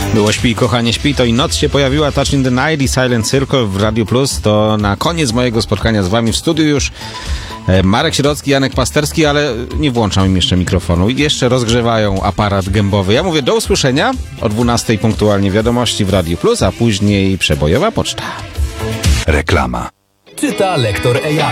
Było Śpi, kochanie, śpi, to i noc się pojawiła, Touch in the Night i Silent Circle w Radio Plus. To na koniec mojego spotkania z wami w studiu już Marek Sierocki, Janek Pasterski, ale nie włączam im jeszcze mikrofonu i jeszcze rozgrzewają aparat gębowy. Ja mówię do usłyszenia o 12:00 punktualnie wiadomości w Radio Plus, a później przebojowa poczta. Reklama. Czyta lektor AI.